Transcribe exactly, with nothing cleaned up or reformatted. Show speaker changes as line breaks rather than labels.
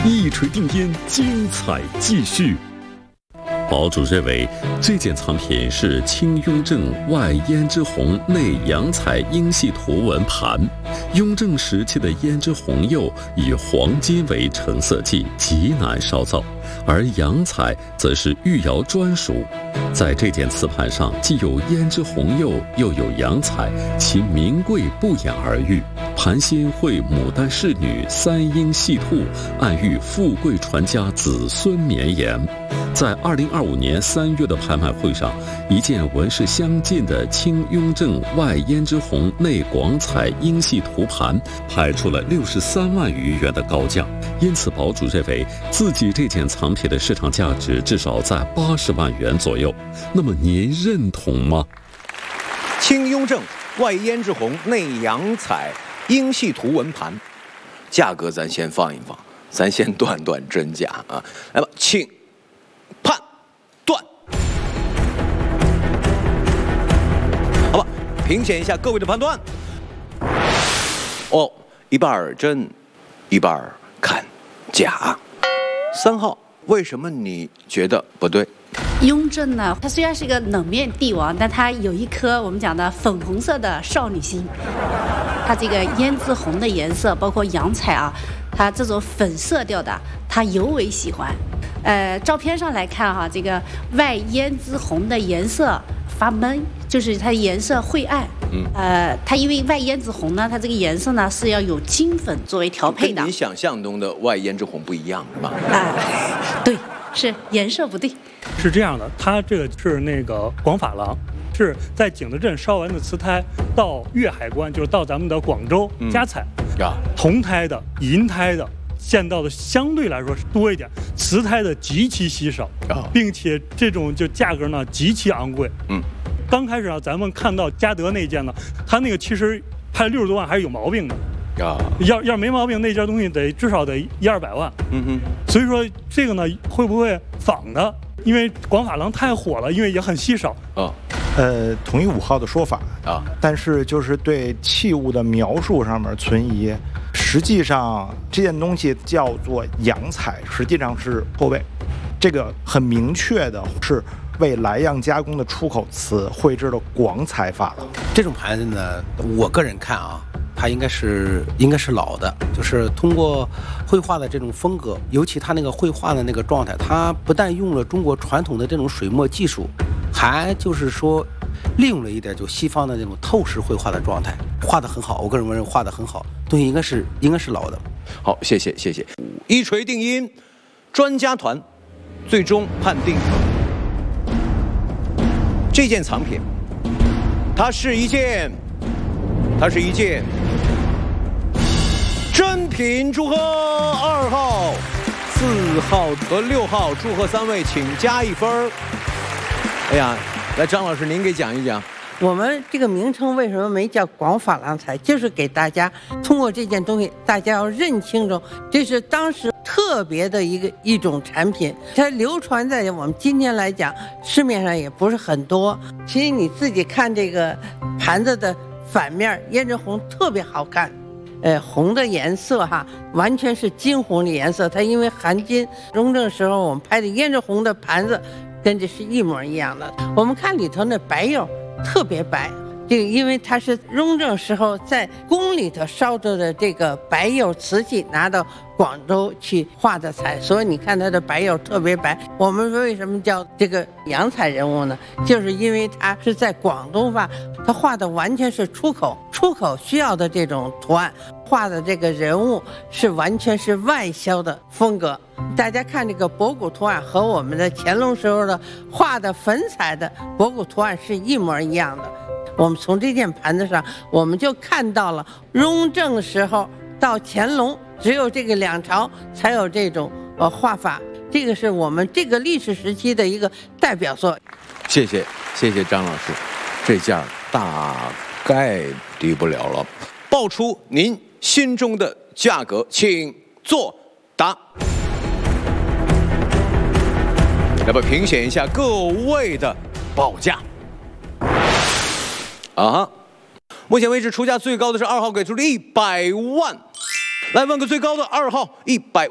一锤定音，精彩继续。堡主认为，这件藏品是清雍正外胭脂红内洋彩英系图文盘。雍正时期的胭脂红釉以黄金为成色剂，极难烧造，而洋彩则是御窑专属。在这件瓷盘上，既有胭脂红釉，又有洋彩，其名贵不言而喻。盘心绘牡丹仕女、三英细兔，暗喻富贵传家子孙绵延。在二零二五年三月的拍卖会上，一件纹饰相近的清雍正外胭脂红内广彩英系图盘，拍出了六十三万余元的高价。因此，堡主认为自己这件藏品的市场价值至少在八十万元左右。那么您认同吗？
清雍正外胭脂红内洋彩英系图文盘，价格咱先放一放，咱先断断真假啊！来吧，请判断。好吧，评选一下各位的判断。哦，一半真，一半看假。三号，为什么你觉得不对？
雍正呢，他虽然是一个冷面帝王，但他有一颗我们讲的粉红色的少女心。他这个胭脂红的颜色，包括洋彩啊，他这种粉色调的，他尤为喜欢。呃，照片上来看哈，这个外胭脂红的颜色发闷，就是它颜色晦暗。嗯。呃，它因为外胭脂红呢，它这个颜色呢是要有金粉作为调配的。
跟你想象中的外胭脂红不一样，是吧？
啊、呃，对，是颜色不对。
是这样的，它这个是那个广珐琅，是在景德镇烧完的瓷胎，到粤海关，就是到咱们的广州加彩，啊、嗯，铜胎的、银胎的。见到的相对来说是多一点，瓷胎的极其稀少，啊、并且这种就价格呢极其昂贵。嗯，刚开始啊，咱们看到嘉德那件呢，它那个其实拍六十多万还是有毛病的。啊，要要没毛病，那件东西得至少得一二百万。嗯哼，所以说这个呢会不会仿的？因为广珐琅太火了，因为也很稀少。啊，
呃，同意五号的说法啊，但是就是对器物的描述上面存疑。实际上这件东西叫做洋彩，实际上是后位，这个很明确的是为莱阳加工的出口瓷绘制的广彩珐琅。
这种盘子呢，我个人看啊，它应该是应该是老的，就是通过绘画的这种风格，尤其它那个绘画的那个状态，它不但用了中国传统的这种水墨技术，还就是说利用了一点就西方的那种透视绘画的状态，画得很好。我个人认为画得很好，东西应该是应该是老的。
好，谢谢谢谢。一锤定音，专家团最终判定这件藏品，它是一件，它是一件真品。祝贺二号、四号和六号，祝贺三位，请加一分。哎呀，来张老师您给讲一讲。
我们这个名称为什么没叫广珐琅彩，就是给大家通过这件东西，大家要认清楚，这是当时特别的一个一种产品，它流传在我们今天来讲市面上也不是很多。其实你自己看这个盘子的反面，胭脂红特别好看，呃，红的颜色哈，完全是金红的颜色，它因为含金。雍正时候我们拍的胭脂红的盘子跟这是一模一样的。我们看里头那白釉特别白，这个因为它是雍正时候在宫里头烧着的这个白釉瓷器拿到广州去画的彩，所以你看它的白釉特别白。我们为什么叫这个洋彩人物呢？就是因为它是在广东画，它画的完全是出口出口需要的这种图案，画的这个人物是完全是外销的风格。大家看这个博古图案和我们的乾隆时候的画的粉彩的博古图案是一模一样的。我们从这件盘子上，我们就看到了雍正时候到乾隆，只有这个两朝才有这种呃画法。这个是我们这个历史时期的一个代表作。
谢谢谢谢张老师，这件大概低不了了。报出您心中的价格，请作答。来吧，评选一下各位的报价。啊，目前为止出价最高的是二号，给出了一百万。来问个最高的，二号一百。